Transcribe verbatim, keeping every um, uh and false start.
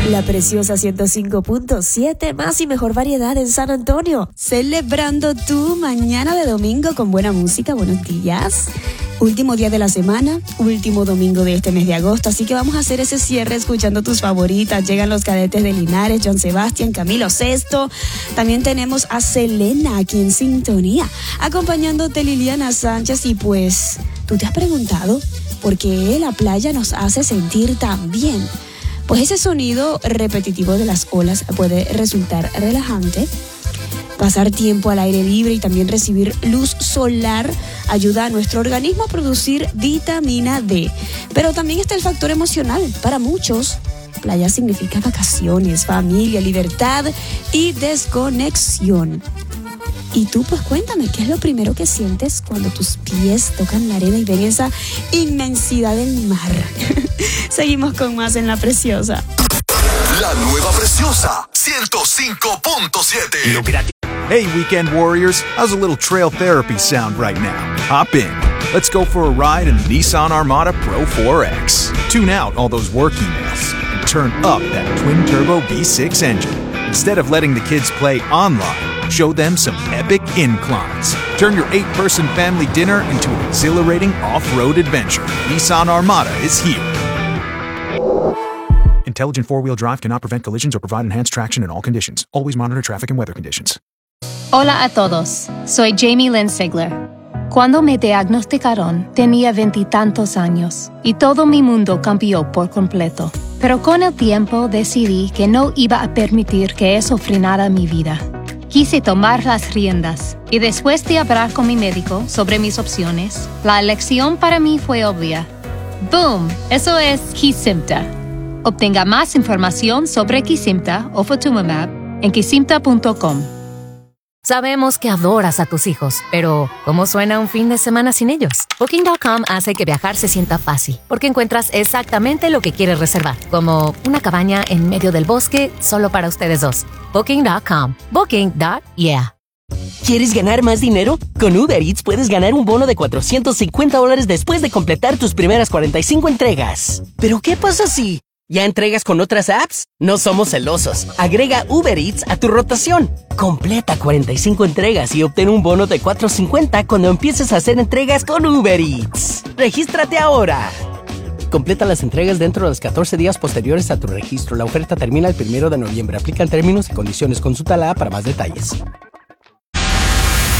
La Preciosa ciento cinco punto siete, más y mejor variedad en San Antonio. Celebrando tu mañana de domingo con buena música. Buenos días. Último día de la semana, último domingo de este mes de agosto, así que vamos a hacer ese cierre escuchando tus favoritas. Llegan los Cadetes de Linares, John Sebastián, Camilo Sesto. También tenemos a Selena aquí en sintonía, acompañándote Liliana Sánchez. Y pues, ¿tú te has preguntado por qué la playa nos hace sentir tan bien? Pues ese sonido repetitivo de las olas puede resultar relajante. Pasar tiempo al aire libre y también recibir luz solar ayuda a nuestro organismo a producir vitamina D. Pero también está el factor emocional. Para muchos, playa significa vacaciones, familia, libertad y desconexión. Y tú, pues cuéntame, ¿qué es lo primero que sientes cuando tus pies tocan la arena y ven esa inmensidad del mar? Seguimos con más en La Preciosa. La nueva Preciosa ciento cinco punto siete. Hey, weekend warriors, how's a little trail therapy sound right now? Hop in. Let's go for a ride in the Nissan Armada Pro four X. Tune out all those work emails and turn up that twin-turbo V six engine. Instead of letting the kids play online, show them some epic inclines. Turn your eight-person family dinner into an exhilarating off-road adventure. Nissan Armada is here. Intelligent four-wheel drive cannot prevent collisions or provide enhanced traction in all conditions. Always monitor traffic and weather conditions. Hola a todos, soy Jamie Lynn Sigler. Cuando me diagnosticaron, tenía veintitantos años y todo mi mundo cambió por completo. Pero con el tiempo decidí que no iba a permitir que eso frenara mi vida. Quise tomar las riendas y después de hablar con mi médico sobre mis opciones, la elección para mí fue obvia. ¡Boom! Eso es Kesimpta. Obtenga más información sobre Kesimpta o Ofatumumab en kesimpta punto com. Sabemos que adoras a tus hijos, pero ¿cómo suena un fin de semana sin ellos? Booking punto com hace que viajar se sienta fácil, porque encuentras exactamente lo que quieres reservar, como una cabaña en medio del bosque solo para ustedes dos. Booking punto com. Booking. Yeah. ¿Quieres ganar más dinero? Con Uber Eats puedes ganar un bono de cuatrocientos cincuenta dólares después de completar tus primeras cuarenta y cinco entregas. ¿Pero qué pasa si ya entregas con otras apps? No somos celosos. Agrega Uber Eats a tu rotación. Completa cuarenta y cinco entregas y obtén un bono de cuatrocientos cincuenta cuando empieces a hacer entregas con Uber Eats. ¡Regístrate ahora! Completa las entregas dentro de los catorce días posteriores a tu registro. La oferta termina el primero de noviembre. Aplican términos y condiciones. Consulta la app para más detalles.